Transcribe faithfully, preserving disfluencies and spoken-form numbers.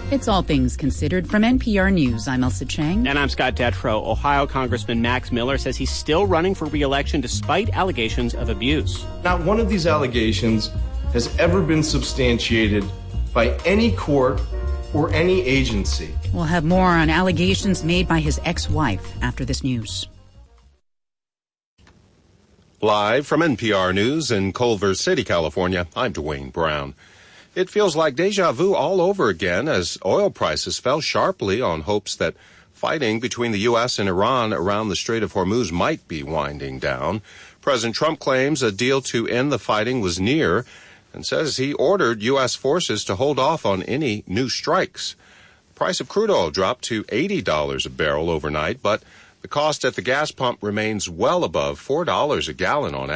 It's All Things Considered from N P R News. I'm Elsa Chang. And I'm Scott Detrow. Ohio Congressman Max Miller says he's still running for re-election despite allegations of abuse. Not one of these allegations has ever been substantiated by any court or any agency. We'll have more on allegations made by his ex-wife after this news. Live from N P R News in Culver City, California, I'm Dwayne Brown. It feels like deja vu all over again as oil prices fell sharply on hopes that fighting between the U S and Iran around the Strait of Hormuz might be winding down. President Trump claims a deal to end the fighting was near and says he ordered U S forces to hold off on any new strikes. The price of crude oil dropped to eighty dollars a barrel overnight, but the cost at the gas pump remains well above four dollars a gallon on average.